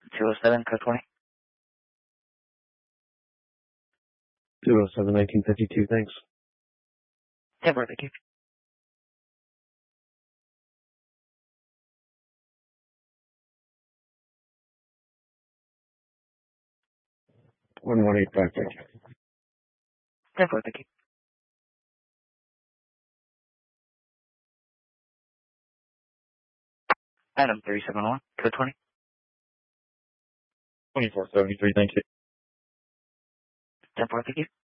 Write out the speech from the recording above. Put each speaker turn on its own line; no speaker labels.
207, code 20.
207, 1952, thanks.
10-4, thank you.
One 185, thank you.
10-4, thank you. Item 371, code 20.
2473, thank you.
10-4, thank you.